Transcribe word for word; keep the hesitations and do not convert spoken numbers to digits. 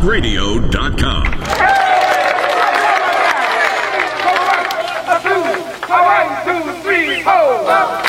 hot radio dot com. One, two, three, four.